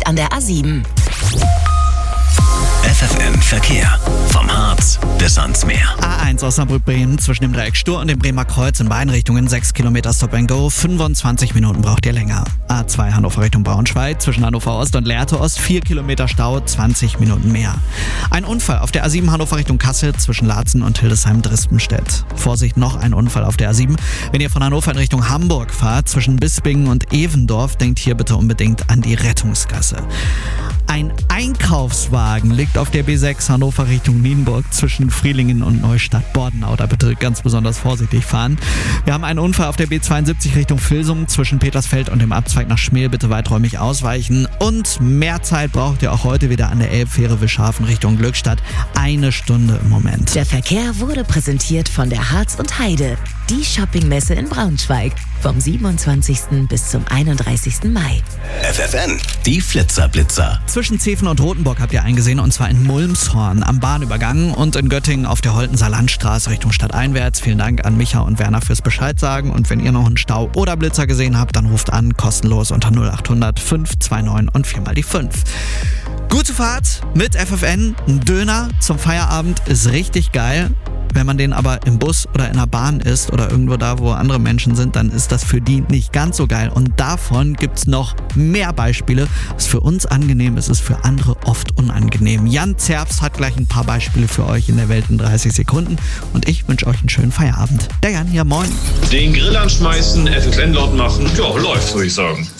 an der A7. FFN Verkehr. Vom Harz bis ans Meer. A1 Osnabrück-Bremen zwischen dem Dreieck Stur und dem Bremer Kreuz in beiden Richtungen 6 Kilometer Stop and Go. 25 Minuten braucht ihr länger. A2 Hannover Richtung Braunschweig zwischen Hannover Ost und Lehrte Ost 4 Kilometer Stau, 20 Minuten mehr. Ein Unfall auf der A7 Hannover Richtung Kassel zwischen Laatzen und Hildesheim-Dristenstedt. Vorsicht, noch ein Unfall auf der A7. Wenn ihr von Hannover in Richtung Hamburg fahrt zwischen Bispingen und Evendorf, denkt hier bitte unbedingt an die Rettungsgasse. Ein Einkaufswagen liegt auf der B6 Hannover Richtung Nienburg zwischen Frielingen und Neustadt-Bordenau. Da bitte ganz besonders vorsichtig fahren. Wir haben einen Unfall auf der B72 Richtung Vilsum zwischen Petersfeld und dem Abzweig nach Schmel. Bitte weiträumig ausweichen. Und mehr Zeit braucht ihr auch heute wieder an der Elbfähre Wischhafen Richtung Glückstadt. 1 Stunde im Moment. Der Verkehr wurde präsentiert von der Harz und Heide. Die Shoppingmesse in Braunschweig. Vom 27. bis zum 31. Mai. FFN, die Flitzer-Blitzer. Zwischen Zeven und Rothenburg habt ihr eingesehen, und zwar in Mulmshorn am Bahnübergang und in Göttingen auf der Holtenser Landstraße Richtung Stadteinwärts. Vielen Dank an Micha und Werner fürs Bescheid sagen. Und wenn ihr noch einen Stau oder Blitzer gesehen habt, dann ruft an, kostenlos unter 0800 529 und 4 mal die 5. Gute Fahrt mit FFN. Ein Döner zum Feierabend ist richtig geil. Wenn man den aber im Bus oder in der Bahn isst oder irgendwo da, wo andere Menschen sind, dann ist das für die nicht ganz so geil. Und davon gibt's noch mehr Beispiele. Was für uns angenehm ist, ist für andere oft unangenehm. Jan Zerbst hat gleich ein paar Beispiele für euch in der Welt in 30 Sekunden. Und ich wünsche euch einen schönen Feierabend. Der Jan hier, moin. Den Grill anschmeißen, FFN laut machen, ja, läuft, würde ich sagen.